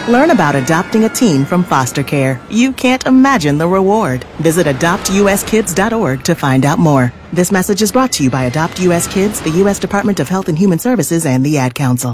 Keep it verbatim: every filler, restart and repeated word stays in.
Learn about adopting a teen from foster care. You can't imagine the reward. Visit adopt u s kids dot org to find out more. This message is brought to you by Adopt U S Kids, the U S Department of Health and Human Services, and the Ad Council.